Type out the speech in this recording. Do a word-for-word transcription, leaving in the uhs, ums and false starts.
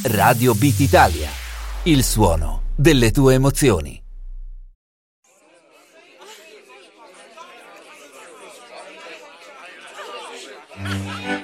Radio Beat Italia, il suono delle tue emozioni. Mm.